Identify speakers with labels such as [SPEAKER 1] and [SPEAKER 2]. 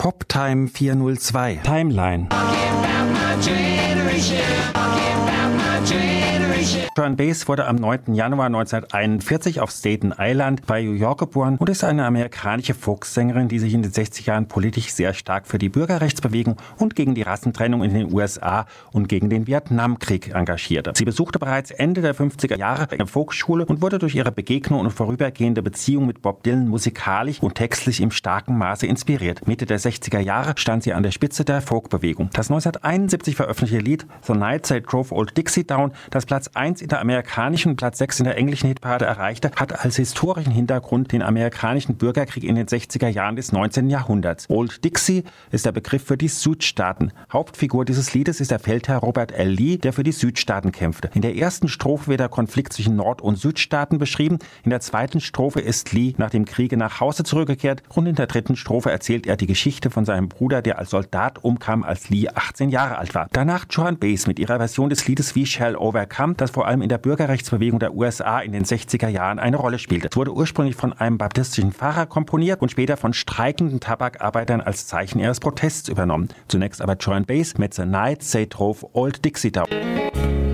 [SPEAKER 1] Pop Time 402 Timeline. Joan Baez wurde am 9. Januar 1941 auf Staten Island bei New York geboren und ist eine amerikanische Folksängerin, die sich in den 60er Jahren politisch sehr stark für die Bürgerrechtsbewegung und gegen die Rassentrennung in den USA und gegen den Vietnamkrieg engagierte. Sie besuchte bereits Ende der 50er Jahre eine Folkschule und wurde durch ihre Begegnung und vorübergehende Beziehung mit Bob Dylan musikalisch und textlich im starken Maße inspiriert. Mitte der 60er Jahre stand sie an der Spitze der Folkbewegung. Das 1971 veröffentlichte Lied The Night They Drove Old Dixie Down, das Platz 1 in der amerikanischen und Platz 6 in der englischen Hitparade erreichte, hat als historischen Hintergrund den amerikanischen Bürgerkrieg in den 60er Jahren des 19. Jahrhunderts. Old Dixie ist der Begriff für die Südstaaten. Hauptfigur dieses Liedes ist der Feldherr Robert L. Lee, der für die Südstaaten kämpfte. In der ersten Strophe wird der Konflikt zwischen Nord- und Südstaaten beschrieben. In der zweiten Strophe ist Lee nach dem Kriege nach Hause zurückgekehrt und in der dritten Strophe erzählt er die Geschichte von seinem Bruder, der als Soldat umkam, als Lee 18 Jahre alt war. Danach Joan Baez mit ihrer Version des Liedes We Shall Overcome, das vor allem in der Bürgerrechtsbewegung der USA in den 60er Jahren eine Rolle spielte. Es wurde ursprünglich von einem baptistischen Pfarrer komponiert und später von streikenden Tabakarbeitern als Zeichen ihres Protests übernommen. Zunächst aber Joan Baez mit The Night They Drove Old Dixie Down.